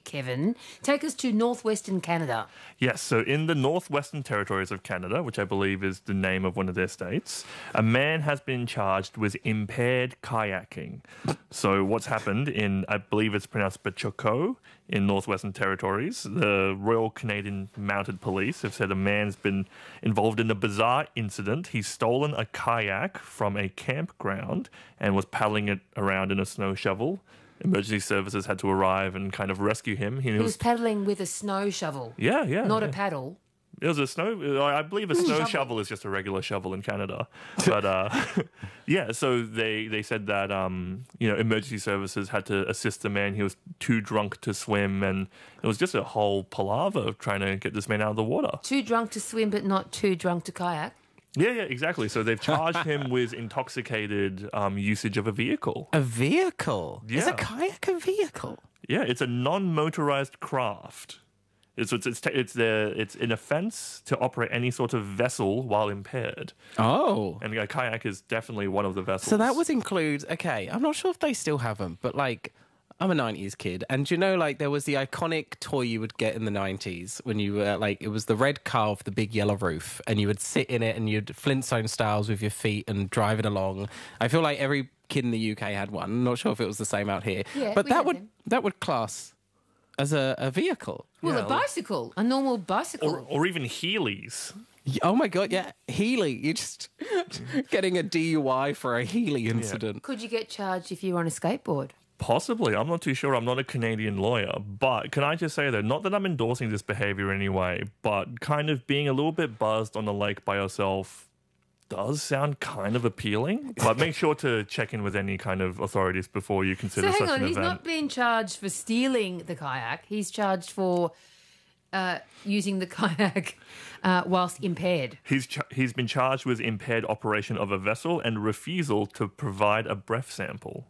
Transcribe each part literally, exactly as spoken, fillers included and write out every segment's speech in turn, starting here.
Kevin. Take us to northwestern Canada. Yes, so in the Northwestern Territories of Canada, which I believe is the name of one of their states, a man has been charged with impaired kayaking. So what's happened in, I believe it's pronounced Bachoco in Northwestern Territories, the Royal Canadian Mounted Police have said a man's been involved in a bizarre incident. He's stolen a kayak from a campground and was paddling it around in a snow shovel. Emergency services had to arrive and kind of rescue him. He, He was, was paddling with a snow shovel. yeah, yeah. Not yeah. a paddle. It was a snow. I believe a snow Shovel. shovel is just a regular shovel in Canada, but uh, yeah. So they they said that um, you know emergency services had to assist the man. He was too drunk to swim, and it was just a whole palaver of trying to get this man out of the water. Too drunk to swim, but not too drunk to kayak. Yeah, yeah, exactly. So they've charged him with intoxicated um, usage of a vehicle. A vehicle? Is Yeah. a kayak a vehicle? Yeah, it's a non-motorized craft. It's it's it's it's, the, it's an offence to operate any sort of vessel while impaired. Oh. And a kayak is definitely one of the vessels. So that would include, okay, I'm not sure if they still have them, but like, I'm a nineties kid. And you know, like, there was the iconic toy you would get in the nineties when you were like, it was the red car with the big yellow roof, and you would sit in it and you'd Flintstone styles with your feet and drive it along. I feel like every kid in the U K had one. I'm not sure if it was the same out here. Yeah, but we that had would them. that would class as a, a vehicle. Well, Yeah, a like- bicycle, a normal bicycle. or, or even Heelys. Oh my God, yeah. Healy. You're just getting a D U I for a Healy incident. Could you get charged if you were on a skateboard? Possibly. I'm not too sure. I'm not a Canadian lawyer. But can I just say, though, not that I'm endorsing this behavior in any way, but kind of being a little bit buzzed on the lake by yourself does sound kind of appealing. But make sure to check in with any kind of authorities before you consider So hang such on, an he's event. not being charged for stealing the kayak. He's charged for uh, using the kayak uh, whilst impaired. He's, ch- he's been charged with impaired operation of a vessel and refusal to provide a breath sample.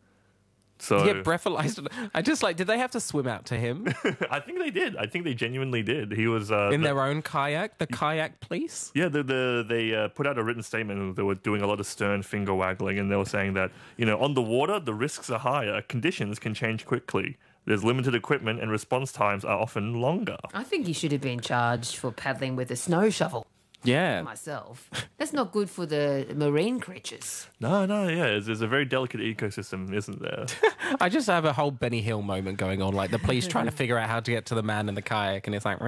So Yeah, breathalyzed. I just like, did they have to swim out to him I think they did. I think they genuinely did. He was uh, in the- their own kayak? The kayak police? Yeah, the, the, they uh, put out a written statement and they were doing a lot of stern finger waggling, and they were saying that, you know, on the water, the risks are higher. Conditions can change quickly. There's limited equipment and response times are often longer. I think he should have been charged for paddling with a snow shovel. Yeah. Myself, that's not good for the marine creatures. No, no, yeah, there's, there's a very delicate ecosystem, isn't there? I just have a whole Benny Hill moment going on, like the police trying to figure out how to get to the man in the kayak, and it's like,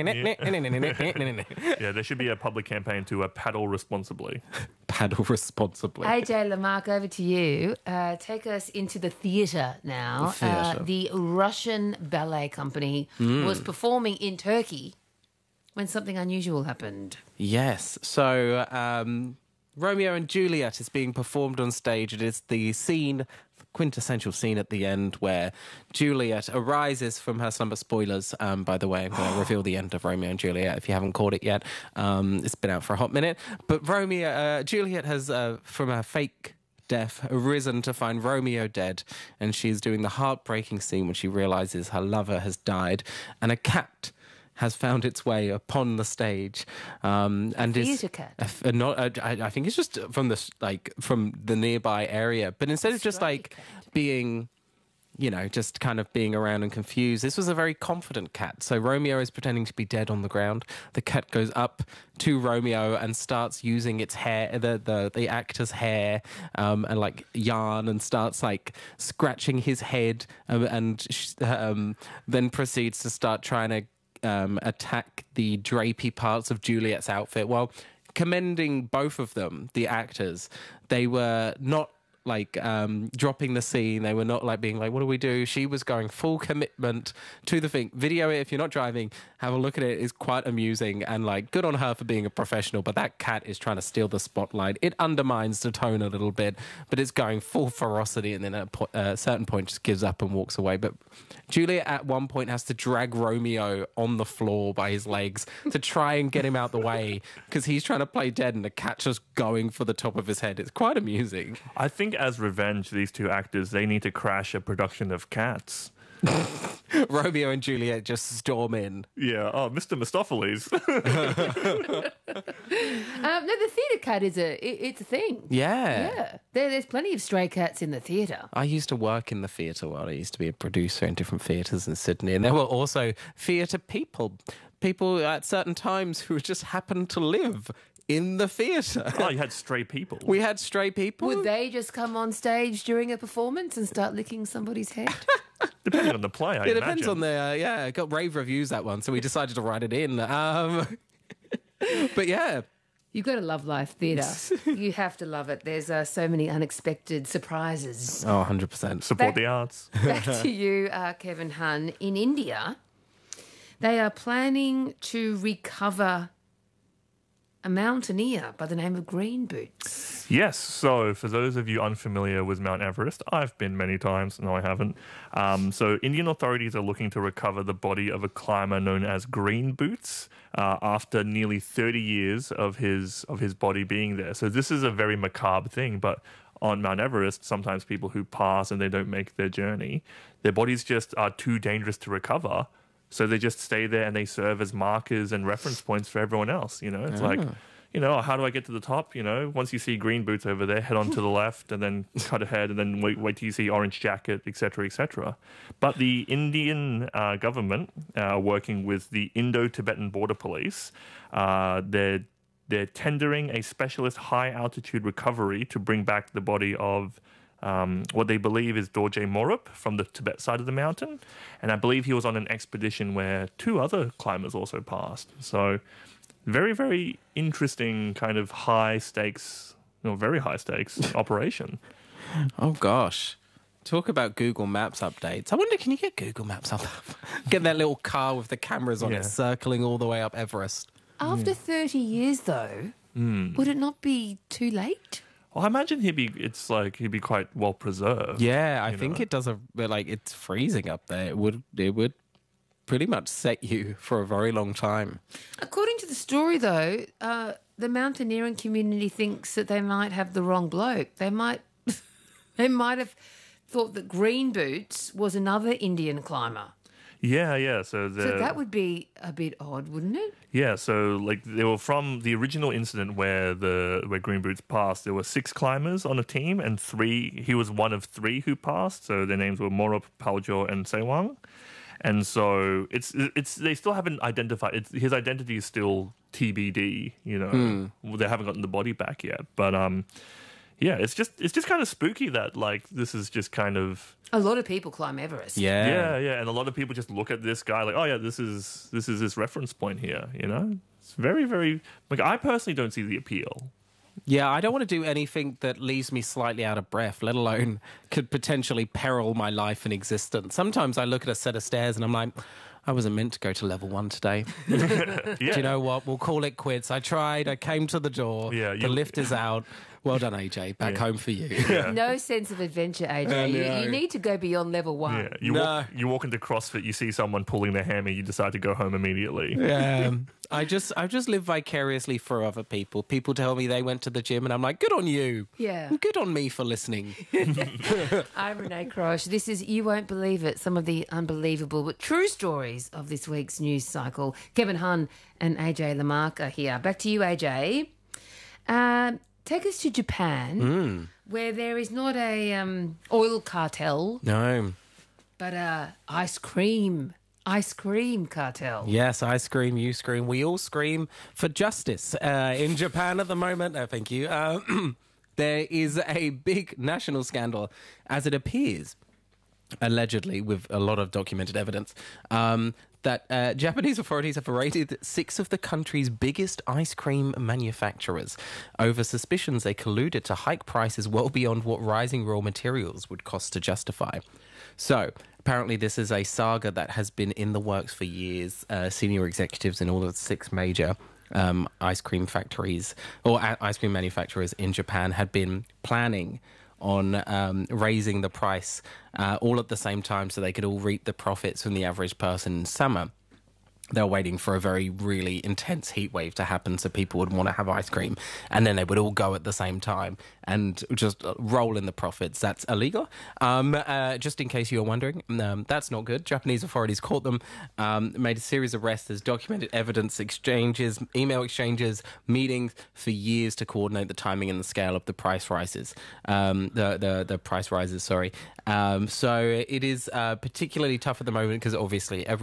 Yeah, there should be a public campaign to uh, paddle responsibly. paddle responsibly. A J Lamarck, over to you. Uh, take us into the theatre now. The theatre. Uh, the Russian Ballet Company Mm. was performing in Turkey when something unusual happened. Yes. So, um, Romeo and Juliet is being performed on stage. It is the scene, the quintessential scene at the end where Juliet arises from her slumber. Spoilers, um, by the way. I'm going to reveal the end of Romeo and Juliet if you haven't caught it yet. Um, it's been out for a hot minute. But Romeo, uh, Juliet has, uh, from her fake death, arisen to find Romeo dead, and she's doing the heartbreaking scene when she realizes her lover has died, and a cat has found its way upon the stage, um, and is theatre cat? a f- a not. a- I, I think it's just from the s- like from the nearby area. But instead of just Stray like cat. being, you know, just kind of being around and confused, this was a very confident cat. So Romeo is pretending to be dead on the ground. The cat goes up to Romeo and starts using its hair, the the, the actor's hair, um, and like yarn, and starts like scratching his head, um, and sh- um, then proceeds to start trying to Um, attack the drapey parts of Juliet's outfit. While commending both of them, the actors, they were not like um, dropping the scene. They were not like being like, what do we do? She was going full commitment to the thing. Video it if you're not driving. Have a look at it. It's quite amusing, and like good on her for being a professional. But that cat is trying to steal the spotlight. It undermines the tone a little bit, but it's going full ferocity, and then at a, po- a certain point just gives up and walks away. But Juliet at one point has to drag Romeo on the floor by his legs to try and get him out the way because he's trying to play dead, and the cat's just going for the top of his head. It's quite amusing. I think as revenge, these two actors, they need to crash a production of Cats. Romeo and Juliet just storm in. Yeah. Oh, Mister Mistopheles. Um, no, the theatre cat is a it, it's a thing. Yeah. Yeah, there, there's plenty of stray cats in the theatre. I used to work in the theatre while I used to be a producer in different theatres in Sydney, and there were also theatre people, people at certain times who just happened to live in the theatre. Oh, you had stray people. We had stray people. Would they just come on stage during a performance and start licking somebody's head? Depending on the play, I It imagine. depends on the uh, yeah. It got rave reviews that one, so we decided to write it in. Um, but yeah, You've got to love live theatre. You have to love it. There's uh, so many unexpected surprises. oh, one hundred percent. Support Back- the arts. Back to you, uh, Kevin Hun. In India, they are planning to recover a mountaineer by the name of Green Boots. Yes. So, for those of you unfamiliar with Mount Everest, I've been many times. No, I haven't. Um, so, Indian authorities are looking to recover the body of a climber known as Green Boots uh, after nearly thirty years of his of his body being there. So, this is a very macabre thing, but on Mount Everest, sometimes people who pass and they don't make their journey, their bodies just are too dangerous to recover. So they just stay there and they serve as markers and reference points for everyone else. You know, it's like, you know, how do I get to the top? You know, once you see Green Boots over there, head on to the left and then cut ahead and then wait, wait till you see Orange Jacket, et cetera, et cetera. But the Indian uh, government, uh, working with the Indo-Tibetan Border Police, uh, they're they're tendering a specialist high altitude recovery to bring back the body of Um, what they believe is Dorje Morup from the Tibet side of the mountain. And I believe he was on an expedition where two other climbers also passed. So very, very interesting kind of high stakes, no, very high stakes operation. Oh gosh. Talk about Google Maps updates. I wonder, can you get Google Maps up? Get that little car with the cameras on Yeah. it circling all the way up Everest. After thirty years, though, would it not be too late? Well, I imagine he'd be, it's like, he'd be quite well preserved. Yeah, I you think know? it does a like it's freezing up there. It would it would pretty much set you for a very long time. According to the story, though, uh, the mountaineering community thinks that they might have the wrong bloke. They might, they might have thought that Green Boots was another Indian climber. Yeah, yeah. So, the, So that would be a bit odd, wouldn't it? Yeah, so like they were from the original incident where the where Green Boots passed. There were six climbers on a team, and three. He was one of three who passed. So their names were Morup, Paljor, and Sewang. And so it's it's they still haven't identified. It's, his identity is still T B D. You know, Hmm. they haven't gotten the body back yet. But um, yeah, it's just it's just kind of spooky that like this is just kind of. A lot of people climb Everest. Yeah. Yeah, yeah, and a lot of people just look at this guy like, oh yeah, this is this is his reference point here. You know, it's very, very like I personally don't see the appeal. Yeah, I don't want to do anything that leaves me slightly out of breath, let alone could potentially peril my life and existence. Sometimes I look at a set of stairs and I'm like, I wasn't meant to go to level one today. Yeah. Do you know what? We'll call it quits. I tried. I came to the door. Yeah, the you- lift is out. Well done, A J. Back Yeah. home for you. Yeah. No sense of adventure, A J. I You, know. you need to go beyond level one. Yeah, you No. walk you walk into CrossFit, you see someone pulling their hammer, you decide to go home immediately. Um, I just, I just live vicariously for other people. People tell me they went to the gym, and I'm like, good on you. Yeah. Good on me for listening. I'm Renee Crosh. This is You Won't Believe It, some of the unbelievable but true stories of this week's news cycle. Kevin Hun and A J Lamarck are here. Back to you, A J. Um, take us to Japan, where there is not a um, oil cartel, No. but a ice cream, ice cream cartel. Yes, I scream, you scream, we all scream for justice. Uh, in Japan at the moment, no, thank you. Uh, there is a big national scandal, as it appears, allegedly, with a lot of documented evidence, um, that uh, Japanese authorities have raided six of the country's biggest ice cream manufacturers over suspicions they colluded to hike prices well beyond what rising raw materials would cost to justify. So, apparently this is a saga that has been in the works for years. Uh, senior executives in all of the six major um, ice cream factories or uh, ice cream manufacturers in Japan had been planning on um, raising the price uh, all at the same time so they could all reap the profits from the average person in summer. They're waiting for a very, really intense heat wave to happen so people would want to have ice cream. And then they would all go at the same time and just roll in the profits. That's illegal. Um, uh, just in case you were wondering, um, that's not good. Japanese authorities caught them, um, made a series of arrests, there's documented evidence exchanges, email exchanges, meetings for years to coordinate the timing and the scale of the price rises. Um, the, the, the price rises, sorry. Um, so it is uh, particularly tough at the moment because obviously every